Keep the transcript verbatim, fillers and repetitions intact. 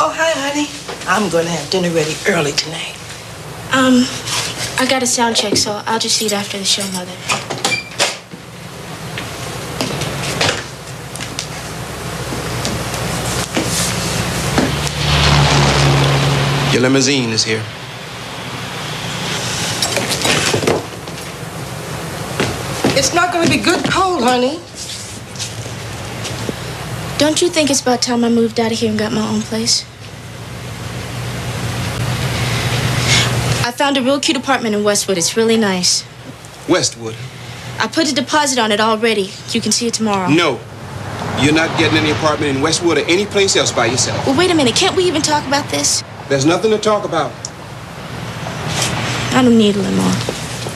Oh, hi, honey. I'm going to have dinner ready early tonight. Um, I got a sound check, so I'll just eat after the show, Mother. Your limousine is here. It's not going to be good cold, honey. Don't you think it's about time I moved out of here and got my own place? I found a real cute apartment in Westwood. It's really nice. Westwood? I put a deposit on it already. You can see it tomorrow. No. You're not getting any apartment in Westwood or any place else by yourself. Well, wait a minute. Can't we even talk about this? There's nothing to talk about. I don't need a limo.